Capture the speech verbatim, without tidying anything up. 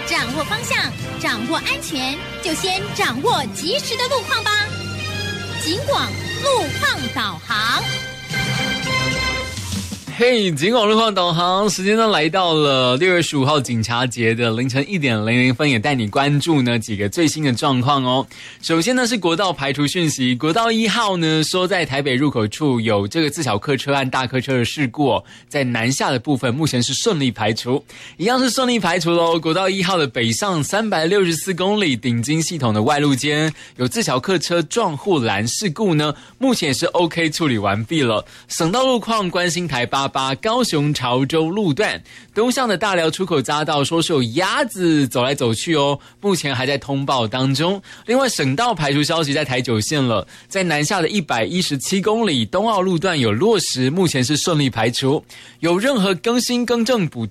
掌握方向，掌握安全，就先掌握及时的路况吧。警广路况导航。 嘿，警广路况导航时间呢来到了六月十五号警察节的凌晨一点零零分，也带你关注呢几个最新的状况哦。首先呢是国道排除讯息，国道一号呢说在台北入口处有这个自小客车和大客车的事故哦，在南下的部分目前是顺利排除，一样是顺利排除咯。国道一号的北上三百六十四公里顶金系统的外路间有自小客车撞护栏事故呢，目前也是 OK 处理完毕了。省道路况关心台八八高雄潮州路段东向的大寮出口匝道说是有鸭子走来走去哦，目前还在通报当中。另外省道排除消息在台九线了，在南下的一百一十七公里东澳路段有落实，目前是顺利排除。有任何更新更正补